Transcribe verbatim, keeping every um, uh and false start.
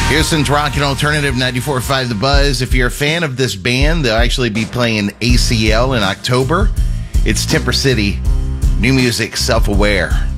Houston's Rock and Alternative ninety-four point five The Buzz. If you're a fan of this band, they'll actually be playing A C L in October. It's Temper City. New music, Self-Aware.